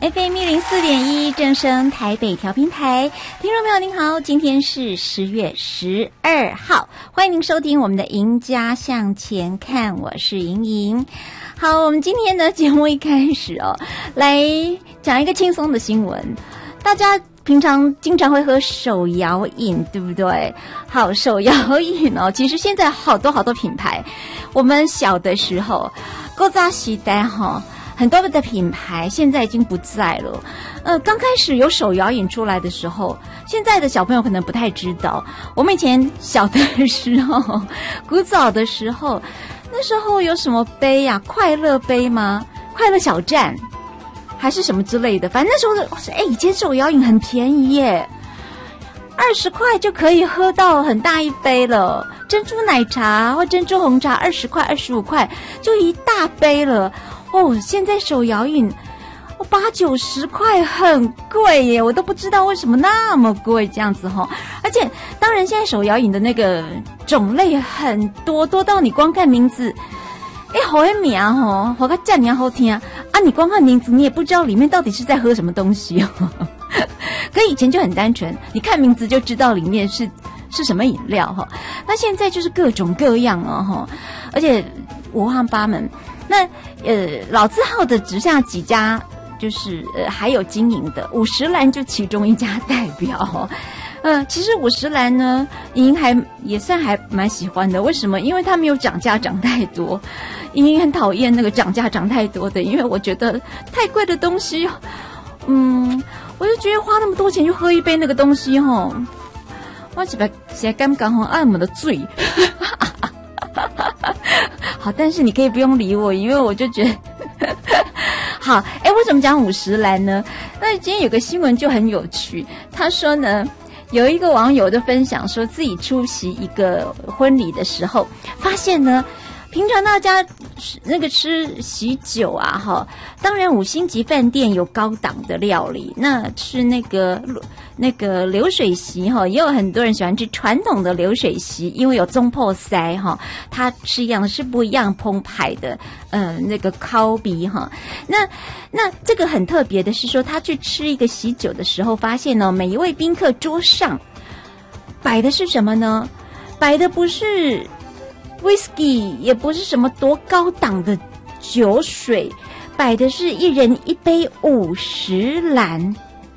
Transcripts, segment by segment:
FM104.1正声台北调频台，听众朋友您好，今天是10月12号，欢迎您收听我们的赢家向前看，我是莹莹。好，我们今天的节目一开始来讲一个轻松的新闻。大家平常经常会喝手摇饮，对不对？好，手摇饮其实现在好多品牌。我们小的时候，古早时代很多的品牌现在已经不在了。刚开始有手摇饮出来的时候，现在的小朋友可能不太知道。我们以前小的时候，古早的时候，那时候有什么杯呀？快乐杯吗？快乐小站，还是什么之类的？反正那时候以前手摇饮很便宜耶，20块就可以喝到很大一杯了。珍珠奶茶或珍珠红茶20块、25块就一大杯了。现在手摇饮80、90块很贵耶，我都不知道为什么那么贵这样子而且当然现在手摇饮的那个种类很多，多到你光看名字好的名好个叫你好听啊，你光看名字你也不知道里面到底是在喝什么东西可以前就很单纯，你看名字就知道里面是什么饮料那现在就是各种各样而且五花八门。那老字号的只剩下几家，就是还有经营的，五十岚就其中一家代表其实五十岚呢，莹也算还蛮喜欢的。为什么？因为它没有涨价涨太多。莹很讨厌那个涨价涨太多的，因为我觉得太贵的东西，我就觉得花那么多钱去喝一杯那个东西我现在刚刚按我的醉。好，但是你可以不用理我，因为我就觉得好。为什么讲五十岚呢？那今天有个新闻就很有趣，他说呢，有一个网友就分享说自己出席一个婚礼的时候，发现呢，平常大家那个吃喜酒啊当然5星级饭店有高档的料理，那吃那个流水席也有很多人喜欢吃传统的流水席，因为有中破塞它吃一样的是不一样澎湃的那个烤鼻那这个很特别的是说，他去吃一个喜酒的时候发现每一位宾客桌上摆的是什么呢？摆的不是 whisky， 也不是什么多高档的酒水，摆的是一人一杯50岚。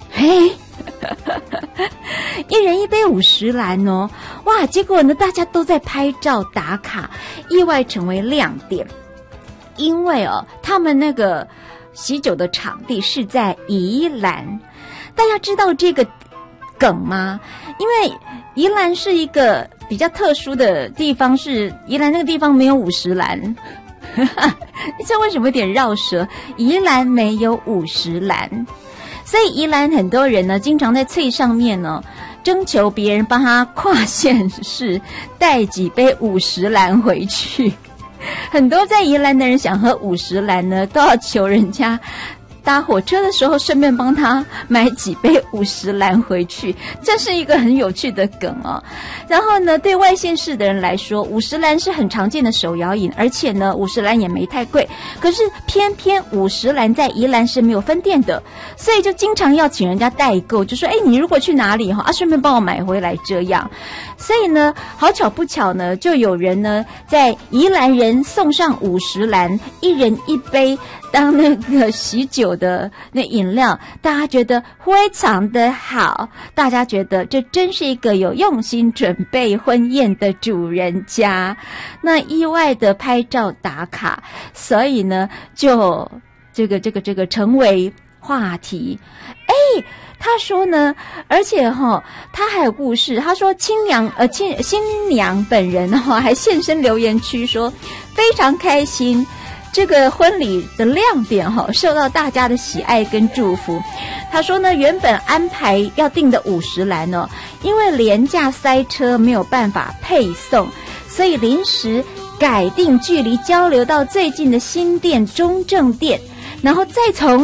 一人一杯50岚哇！结果呢，大家都在拍照打卡，意外成为亮点。因为他们那个喜酒的场地是在宜兰，大家知道这个梗吗？因为宜兰是一个比较特殊的地方，是宜兰那个地方没有50岚。你知道为什么有点绕舌？宜兰没有50岚。所以宜兰很多人呢，经常在脆上面呢，征求别人帮他跨县市带几杯50岚回去。很多在宜兰的人想喝50岚呢，都要求人家搭火车的时候顺便帮他买几杯50岚回去，这是一个很有趣的梗然后呢，对外县市的人来说，50岚是很常见的手摇饮，而且呢50岚也没太贵。可是偏偏50岚在宜兰是没有分店的，所以就经常要请人家代购，就说你如果去哪里顺便帮我买回来这样。所以呢，好巧不巧呢，就有人呢在宜兰人送上50岚，一人一杯当那个喜酒的那饮料，大家觉得非常的好，大家觉得这真是一个有用心准备婚宴的主人家。那意外的拍照打卡，所以呢就这个成为话题。他说呢，而且他还有故事。他说新娘本人还现身留言区说非常开心，这个婚礼的亮点受到大家的喜爱跟祝福。他说呢，原本安排要订的50岚因为廉价塞车没有办法配送，所以临时改订距离交流到最近的新店中正店，然后再从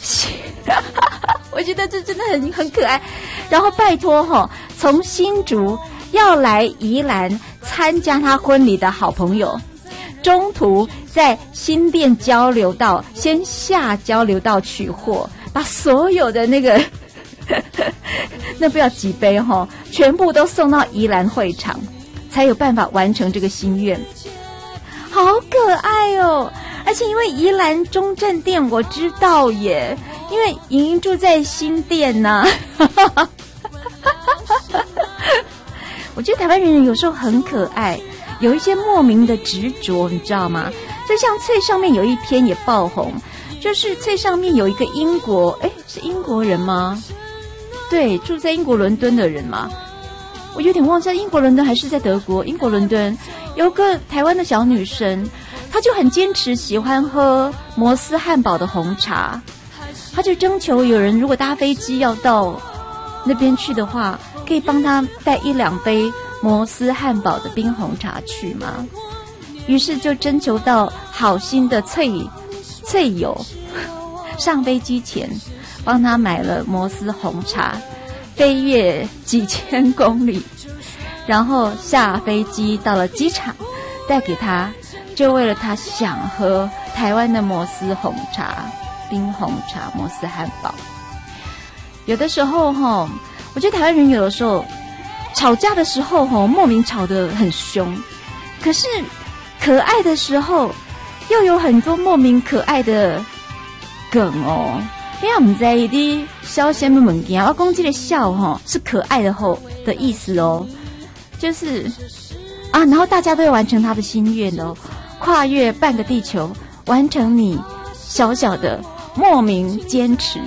我觉得这真的很可爱。然后拜托从新竹要来宜兰参加他婚礼的好朋友，中途在新店交流道先下交流道取货， 把所有的那个那不要几杯齁，全部都送到宜兰会场，才有办法完成这个心愿。好可爱哦！而且因为宜兰中正店我知道耶，因为莹莹住在新店呐、我觉得台湾人有时候很可爱，有一些莫名的执着，你知道吗？就像翠上面有一篇也爆红，就是翠上面有一个英国，是英国人吗？对，住在英国伦敦的人嘛，我有点忘记英国伦敦还是在德国。英国伦敦有个台湾的小女生，她就很坚持喜欢喝摩斯汉堡的红茶，她就征求有人如果搭飞机要到那边去的话，可以帮她带1-2杯摩斯汉堡的冰红茶去吗？于是就征求到好心的翠友，上飞机前帮他买了摩斯红茶，飞越几千公里，然后下飞机到了机场带给他，就为了他想喝台湾的摩斯红茶、冰红茶、摩斯汉堡。有的时候我觉得台湾人有的时候吵架的时候莫名吵得很凶，可是可爱的时候又有很多莫名可爱的梗哦。因为我们在一啲笑什么物件，我讲这个笑是可爱的后的意思哦，就是然后大家都要完成他的心愿哦，跨越半个地球，完成你小小的莫名坚持